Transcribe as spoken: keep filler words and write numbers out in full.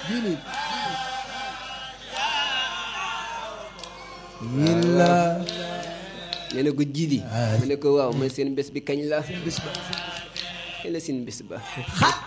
yilla nee na ko jili mu ne ko waaw mooy seen bés bi kañ la kañ la seen bés ba